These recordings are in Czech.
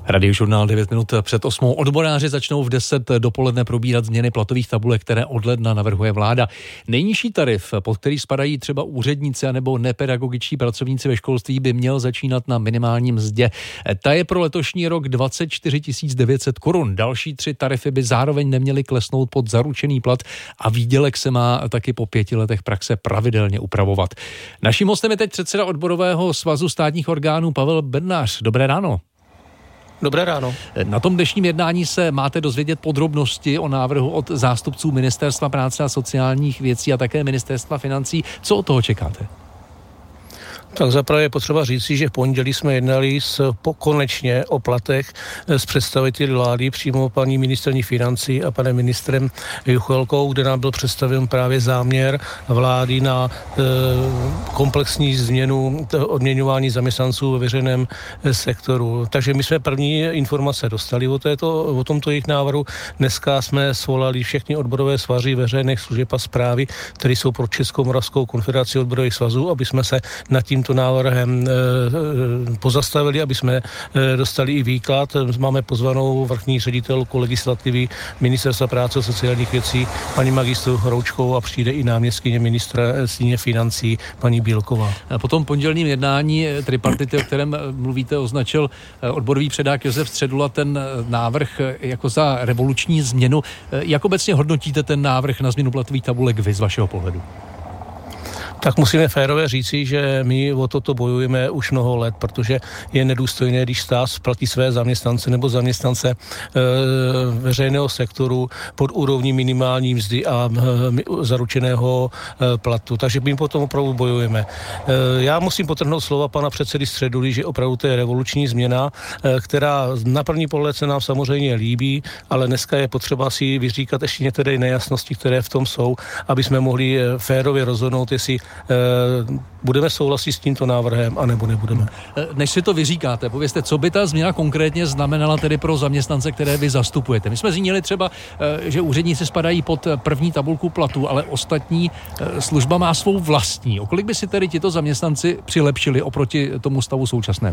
Radiožurnál 9 minut před 8. Odboráři začnou v 10 dopoledne probírat změny platových tabulek, které od ledna navrhuje vláda. Nejnižší tarif, pod který spadají třeba úředníci nebo nepedagogičtí pracovníci ve školství, by měl začínat na minimální mzdě. Ta je pro letošní rok 24 900 korun. Další 3 tarify by zároveň neměly klesnout pod zaručený plat a výdělek se má taky po 5 letech praxe pravidelně upravovat. Naším hostem je teď předseda odborového svazu státních orgánů Pavel Bednář. Dobré ráno. Dobré ráno. Na tom dnešním jednání se máte dozvědět podrobnosti o návrhu od zástupců Ministerstva práce a sociálních věcí a také Ministerstva financí. Co od toho čekáte? Tak zaprvé je potřeba říci, že v pondělí jsme jednali konečně o platech s představiteli vlády, přímo paní ministryní financí a panem ministrem Juchelkou, kde nám byl představen právě záměr vlády na komplexní změnu odměňování zaměstnanců ve veřejném sektoru. Takže my jsme první informace dostali o tomto jejich návrhu. Dneska jsme svolali všechny odborové svazy veřejných služeb a správy, které jsou pro Českomoravskou konfederaci odborových svazů, aby jsme se nad tímto návrhem pozastavili, aby jsme dostali i výklad. Máme pozvanou vrchní ředitelku legislativy Ministerstva práce a sociálních věcí paní magistru Roučkovou a přijde i náměstkyně ministra financí paní Bílková. Po tom pondělním jednání tripartity, o kterém mluvíte, označil odborový předák Josef Středula ten návrh jako za revoluční změnu. Jak obecně hodnotíte ten návrh na změnu platových tabulek vy z vašeho pohledu? Tak musíme férově říci, že my o toto bojujeme už mnoho let, protože je nedůstojné, když stát platí své zaměstnance nebo zaměstnance veřejného sektoru pod úrovní minimální mzdy a zaručeného platu. Takže my potom opravdu bojujeme. Já musím podtrhnout slova pana předsedy Středuly, že opravdu to je revoluční změna, která na první pohled se nám samozřejmě líbí, ale dneska je potřeba si vyříkat ještě některé nejasnosti, které v tom jsou, aby jsme mohli férově rozhodnout, jestli budeme souhlasit s tímto návrhem, anebo nebudeme. Než si to vyříkáte, povězte, co by ta změna konkrétně znamenala tedy pro zaměstnance, které vy zastupujete. My jsme zmínili třeba, že úředníci spadají pod první tabulku platu, ale ostatní služba má svou vlastní. O kolik by si tedy tito zaměstnanci přilepšili oproti tomu stavu současnému?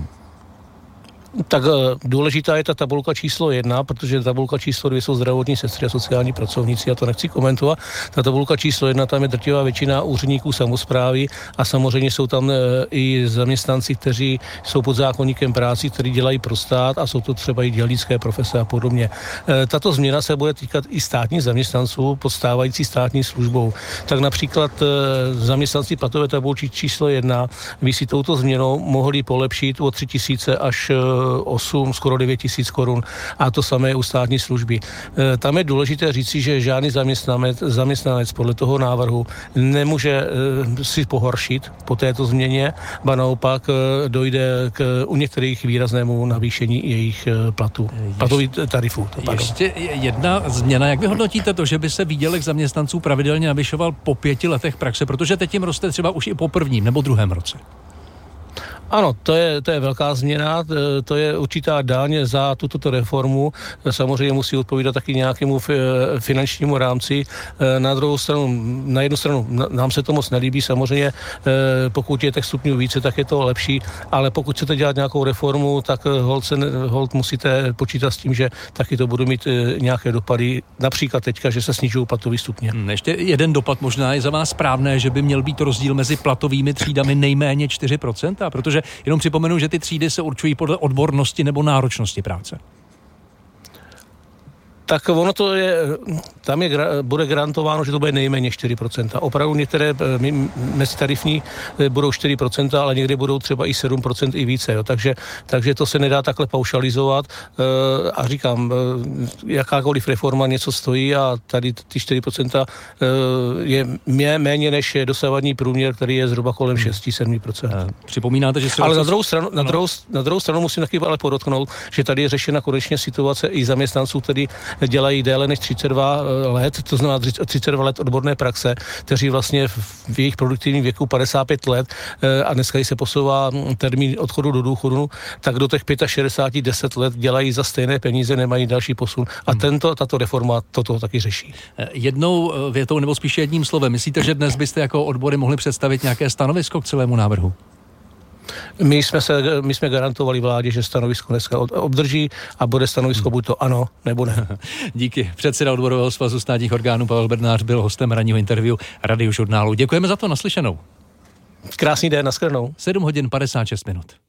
Tak důležitá je ta tabulka číslo 1, protože tabulka číslo 2 jsou zdravotní sestry a sociální pracovníci, já to nechci komentovat. Ta tabulka číslo 1, tam je drtivá většina úředníků samosprávy a samozřejmě jsou tam i zaměstnanci, kteří jsou pod zákoníkem práci, kteří dělají pro stát a jsou to třeba i dělnické profese a podobně. Tato změna se bude týkat i státních zaměstnanců pod stávající státní službou. Tak například zaměstnanci platové tabulky číslo 1 by si touto změnou mohli polepšit o 3 000 až 8, skoro 9 000 korun a to samé u státní služby. Tam je důležité říci, že žádný zaměstnanec podle toho návrhu nemůže si pohoršit po této změně, ba naopak dojde u některých výraznému navýšení jejich platů, platových tarifů. Ještě jedna změna. Jak vy hodnotíte to, že by se výdělek zaměstnanců pravidelně navyšoval po 5 letech praxe, protože teď jim roste třeba už i po prvním nebo druhém roce? Ano, to je velká změna, to je určitá daň za tuto reformu. Samozřejmě musí odpovídat taky nějakému finančnímu rámci. Na jednu stranu nám se to moc nelíbí, samozřejmě pokud je těch stupňů více, tak je to lepší, ale pokud chcete dělat nějakou reformu, tak holt musíte počítat s tím, že taky to budou mít nějaké dopady, například teďka, že se snižují platové stupně. Ještě jeden dopad možná je za vás správné, že by měl být rozdíl mezi platovými třídami nejméně 4%, protože jenom připomenu, že ty třídy se určují podle odbornosti nebo náročnosti práce. Tak ono to je, tam bude garantováno, že to bude nejméně 4%. Opravdu některé mezitarifní budou 4%, ale někdy budou třeba i 7% i více. Jo. Takže to se nedá takhle paušalizovat a říkám, jakákoliv reforma něco stojí a tady ty 4% je méně než dosavadní průměr, který je zhruba kolem 6-7%. Připomínáte, že ale na druhou stranu musím taky ale podotknout, že tady je řešena konečně situace i zaměstnanců, který dělají déle než 32 let, to znamená 32 let odborné praxe, kteří vlastně v jejich produktivním věku 55 let a dneska, když se posouvá termín odchodu do důchodu, tak do těch 65, 10 let dělají za stejné peníze, nemají další posun. A tato reforma toto taky řeší. Jednou větou nebo spíše jedním slovem, myslíte, že dnes byste jako odbory mohli představit nějaké stanovisko k celému návrhu? My jsme garantovali vládě, že stanovisko dneska obdrží a bude stanovisko buď to ano, nebo ne. Díky. Předseda odborového svazu státních orgánů Pavel Bednář byl hostem ranního interview Radiožurnálu. Děkujeme za to, naslyšenou. Krásný den, nashledanou. 7 hodin 56 minut.